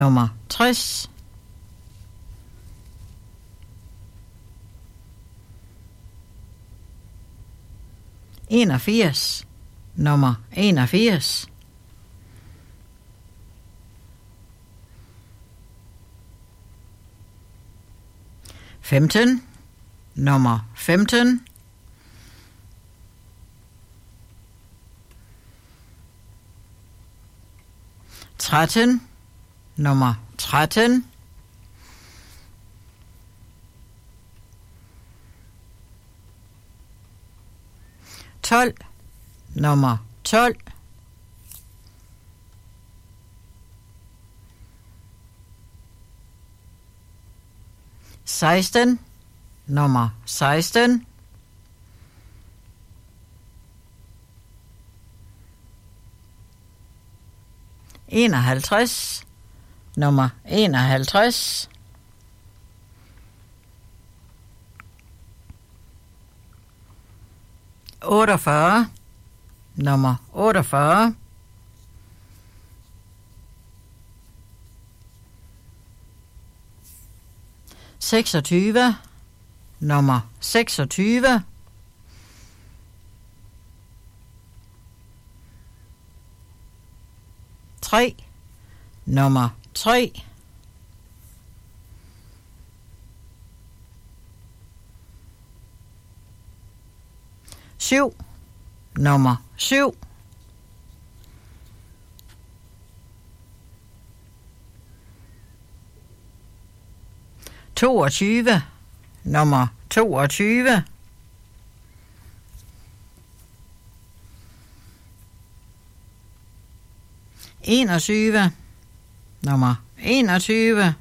nummer 60, 81, nummer 81, 15, nummer 15, 13, nummer 13, 12, nummer 12, 16, nummer 16, 51, nummer 51, 48, nummer 48, 26, nummer 26, 3, nummer 3, 7, nummer 7, 22, nummer 22, 21, nummer 21,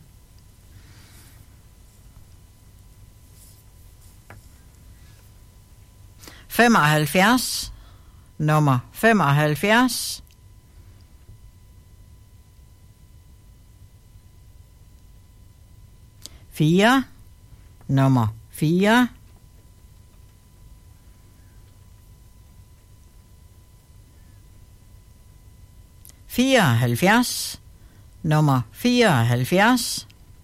75, nummer 75, 4, nummer 4, 74, nummer 74,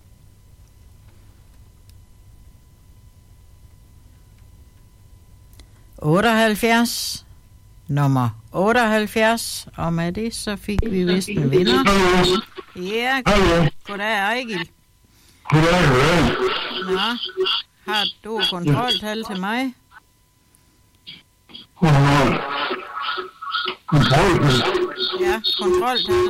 78, nummer 78, og med det så fik vi vist en vinder. Ja, goddag Ejgil. Goddag. Nå, har du kontroltal til mig? Kontroltal? Ja, kontroltal.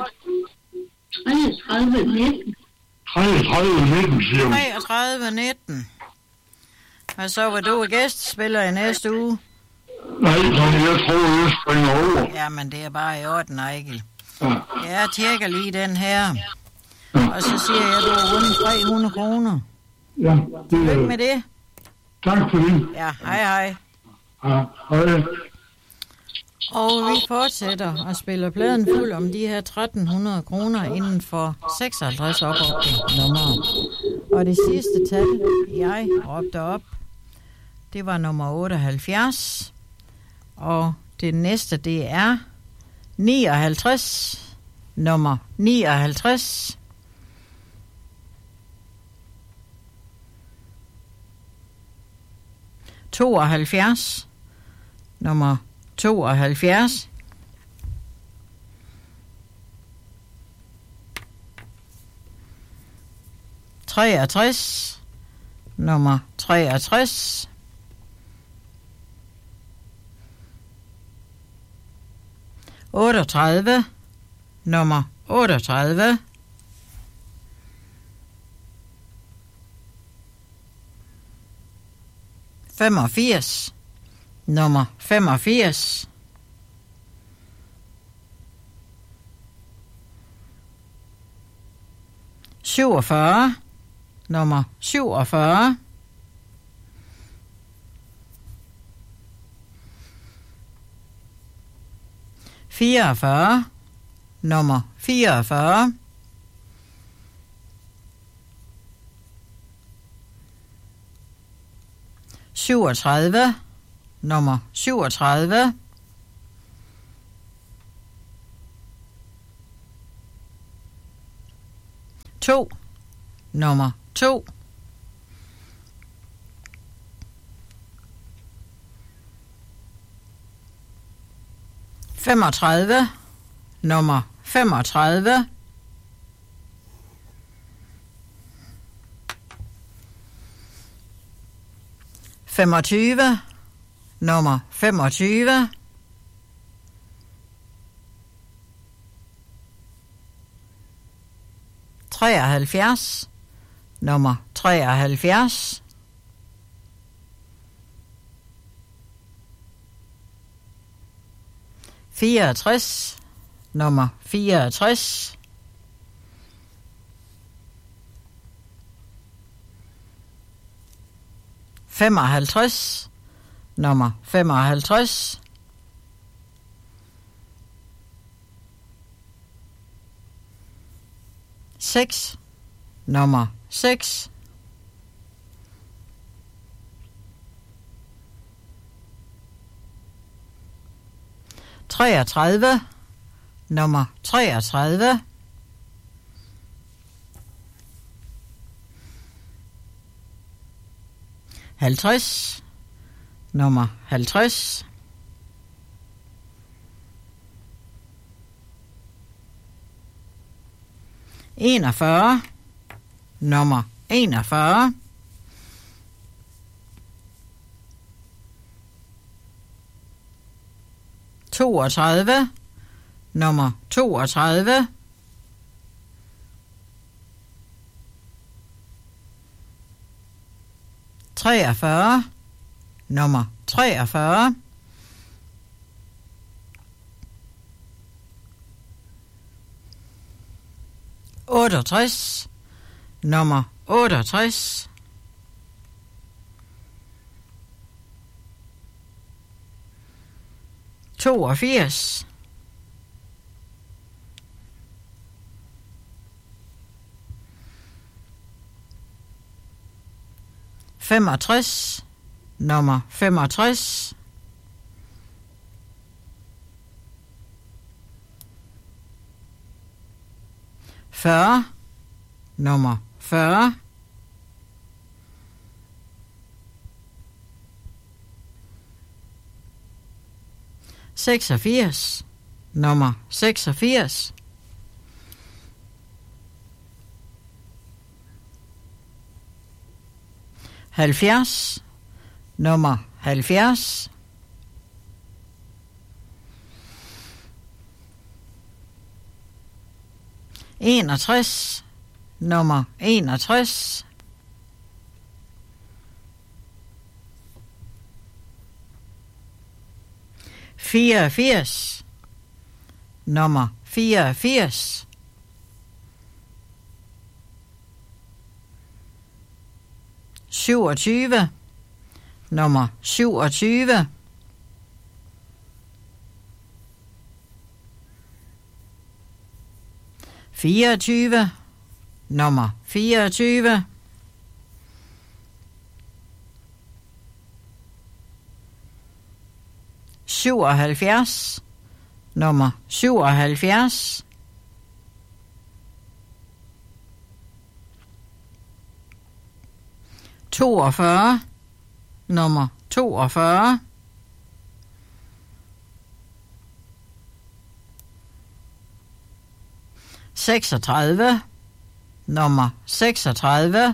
3319. 3319, siger du. 3319. Og så var du gæstspiller i næste uge. Nej, jeg tror, jeg springer over. Jamen, det er bare i orden, Ejgil. Ja. Jeg tjekker lige den her. Og så siger jeg, at du har vundet 300 kroner. Ja, det er... Lykke med det. Tak for det. Ja, hej. Ja, hej. Og vi fortsætter og spiller pladen fuld om de her 1300 kroner inden for 56 opråbte numre. Og det sidste tal, jeg råbte op, det var nummer 78. Og det næste, det er 59. Nummer 59. 72. Nummer 72. 63. Nummer 63. 38. Nummer 38. 85. Nummer 85. 47. Nummer 47. 44. Nummer 44. 37. Nummer 37. 2. Nummer 2. 35. Nummer 35. 25. Nummer 25. 73. Nummer 73. 64. Nummer 64. 55. Nummer 55. 6. Nummer 6. 33. Nummer 33. 50. Nummer 50. 41. Nummer 41. 32. Nummer 32. 43. Nummer 43. 68. Nummer 68. 82. 65. Nummer 65. 40. Nummer 40. 86. Nummer 86. 70. Nummer 70. 61. Nummer 61. 84. Nummer 84. 27. Nummer 27. 24. Nummer 24. 77. Nummer 77. 42. Nummer 42. 36. Nummer 36.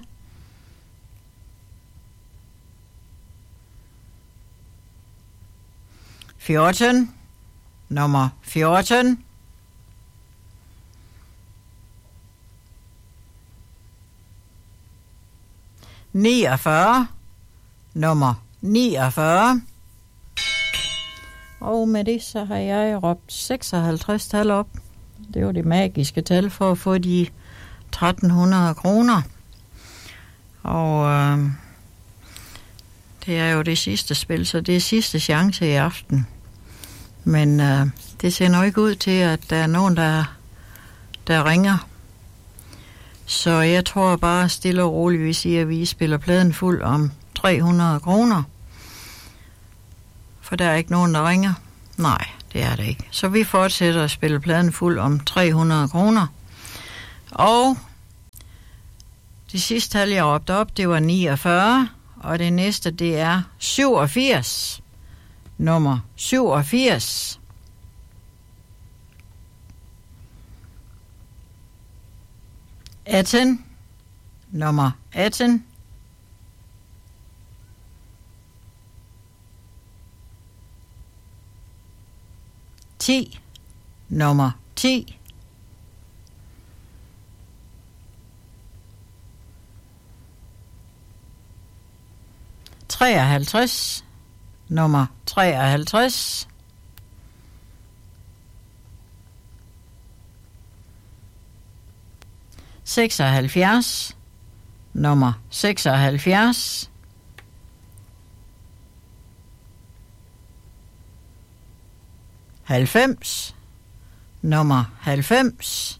14. Nummer 14. 49. Nummer 49. Og med det så har jeg råbt 56 tal op. Det var det magiske tal for at få de 1300 kroner. Og det er jo det sidste spil, så det er sidste chance i aften. Men det ser nok ikke ud til, at der er nogen, der ringer. Så jeg tror bare stille og roligt, vi siger, at vi spiller pladen fuld om 300 kroner. For der er ikke nogen, der ringer. Nej, det er det ikke. Så vi fortsætter at spille pladen fuld om 300 kroner. Og Det sidste tal, jeg råbte op, det var 49, og det næste, det er 87. Nummer 87. Atten. Nummer 18. Ti. Nummer 10. Treoghalvtreds. Nummer 53. 76. Nummer 76. 90. Nummer 90.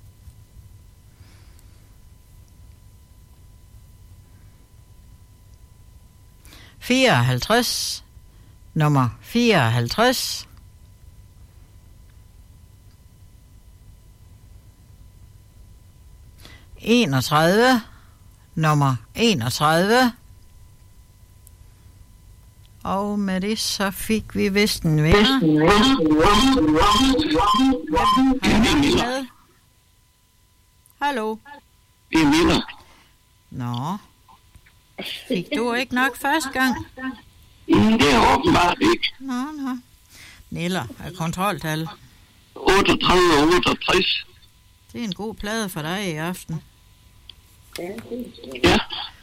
54. Nummer 54. 31. Nummer 31. Og med det så fik vi vist en vinder. Hallo. Det er Miller. Nå. Fik du ikke nok første gang? Det er åbenbart ikke. Nå. Niller er kontroltal. 38 og 68. Det er en god plade for dig i aften. Ja.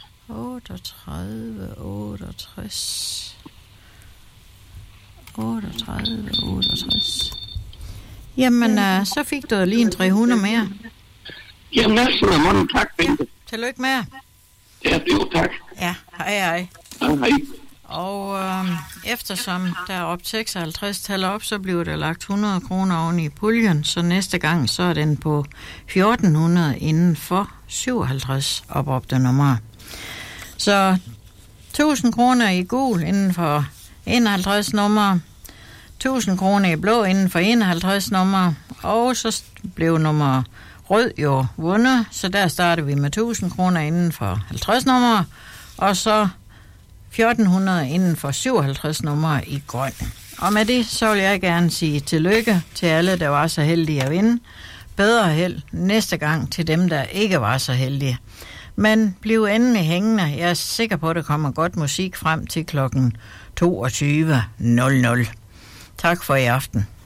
38, 68. 38, 68. Jamen, så fik du lige en 300 mere. Jamen, næsten er mange tak, Bente. Tillykke med. Ja, det er jo tak. Ja, hej. Hej. Og eftersom der er op 56 tal op, så bliver der lagt 100 kroner oven i puljen, så næste gang så er den på 1400 inden for 57 opråbte nummer. Så 1000 kroner i gul inden for 51 nummer, 1000 kroner i blå inden for 51 nummer, og så blev nummer rød jo vundet, så der starter vi med 1000 kroner inden for 50 nummer, og så 1400 inden for 57 numre i grøn. Og med det, så vil jeg gerne sige tillykke til alle, der var så heldige at vinde. Bedre held næste gang til dem, der ikke var så heldige. Men bliv endelig hængende. Jeg er sikker på, at der kommer godt musik frem til klokken 22.00. Tak for i aften.